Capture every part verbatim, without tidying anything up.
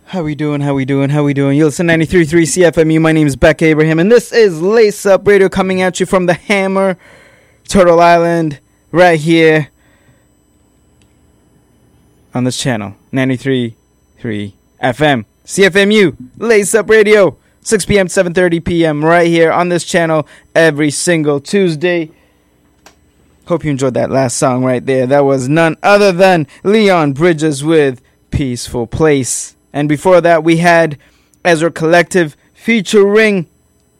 How we doing? How we doing? How we doing? You listen to ninety-three point three C F M U. My name is Becca Abraham, and this is Lace Up Radio coming at you from the Hammer, Turtle Island, right here on this channel, ninety-three point three F M. C F M U, Lace Up Radio, six p.m. to seven thirty p.m. right here on this channel every single Tuesday. Hope you enjoyed that last song right there. That was none other than Leon Bridges with Peaceful Place. And before that, we had Ezra Collective featuring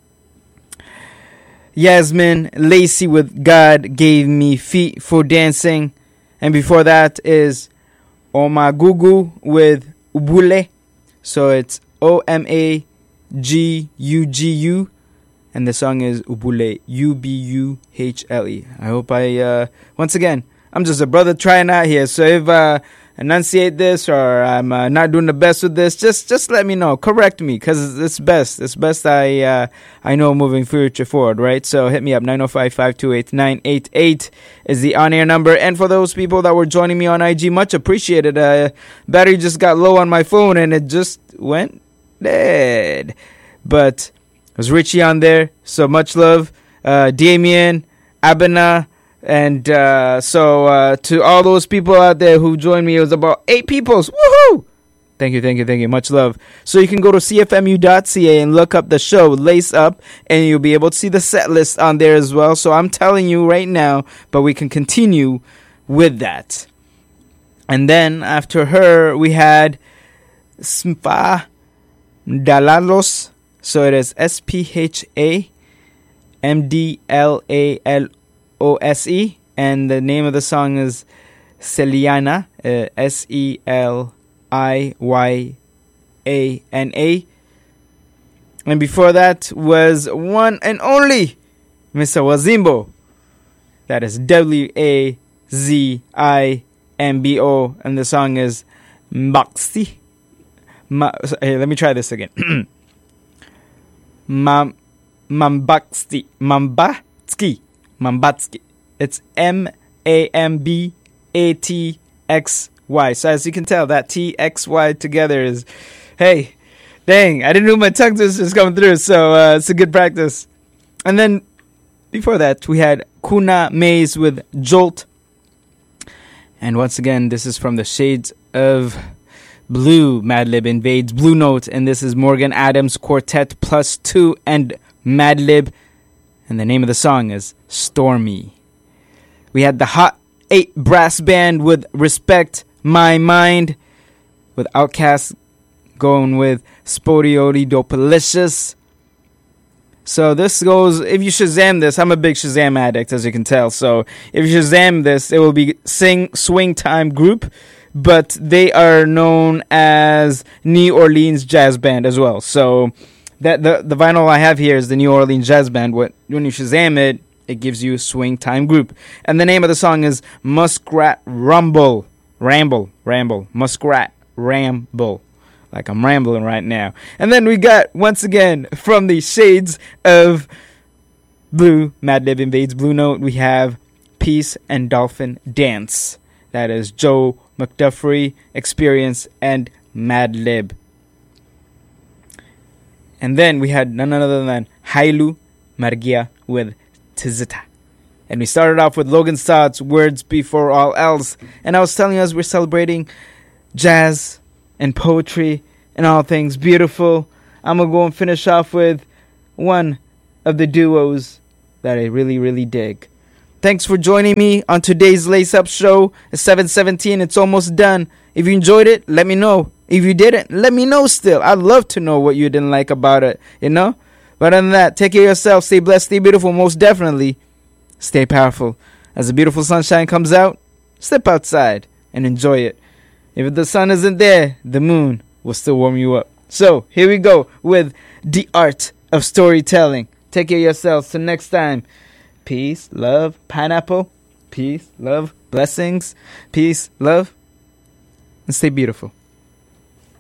Yasmin Lacey with God Gave Me Feet for Dancing. And before that is Omagugu with Ubule. So it's O M A G U G U. And the song is Ubule, U B U H L E. I hope I, uh, once again, I'm just a brother trying out here. So if uh, enunciate this or I'm uh, not doing the best with this, just just let me know. Correct me, because it's best. It's best I uh, I know moving future forward, right? So hit me up. nine oh five, five two eight, nine eight eight is the on-air number. And for those people that were joining me on I G, much appreciated. Uh, battery just got low on my phone and it just went dead. But there's Richie on there, so much love. Uh, Damien, Abena, and uh, so uh, to all those people out there who joined me, it was about eight people. Woohoo! Thank you, thank you, thank you. Much love. So you can go to C F M U dot C A and look up the show, Lace Up, and you'll be able to see the set list on there as well. So I'm telling you right now, but we can continue with that. And then after her, we had Spa Dalalos. So it is S P H A M D L A L O S E. And the name of the song is Celiana. Uh, S E L I Y A N A. And before that was one and only Mister Wazimbo. That is W A Z I M B O. And the song is Mbaxi. Ma- hey, let me try this again. Mam, Mambatski, Mambatski, Mambatski. It's M A M B A T X Y. So as you can tell, that T X Y together is, hey, dang, I didn't know my tongue was just coming through. So uh, it's a good practice. And then before that, we had Kuna Maze with Jolt. And once again, this is from the Shades of Blue. Madlib invades Blue Note, and this is Morgan Adams Quartet plus two and Madlib, and the name of the song is Stormy. We had the Hot Eight Brass Band with Respect My Mind, with Outkast going with Spodioli Dopalicious. So this goes, if you Shazam this, I'm a big Shazam addict, as you can tell. So if you Shazam this, it will be Sing Swing Time Group. But they are known as New Orleans Jazz Band as well. So that the the vinyl I have here is the New Orleans Jazz Band. What when you Shazam it, it gives you Swing Time Group. And the name of the song is Muskrat Rumble. Ramble. Ramble. Muskrat Ramble. Like I'm rambling right now. And then we got, once again, from the Shades of Blue, Madlib invades Blue Note, we have Peace and Dolphin Dance. That is Joe McDuffie, Experience, and Madlib. And then we had none other than Hailu Margia with Tizita. And we started off with Logan Stodd's Words Before All Else. And I was telling us we're celebrating jazz and poetry and all things beautiful. I'm going to go and finish off with one of the duos that I really, really dig. Thanks for joining me on today's Lace Up show. It's seven seventeen. It's almost done. If you enjoyed it, let me know. If you didn't, let me know still. I'd love to know what you didn't like about it, you know? But other than that, take care of yourself. Stay blessed, stay beautiful. Most definitely, stay powerful. As the beautiful sunshine comes out, step outside and enjoy it. If the sun isn't there, the moon will still warm you up. So, here we go with the art of storytelling. Take care of yourselves. Till next time. Peace, love, pineapple. Peace, love, blessings. Peace, love, and stay beautiful.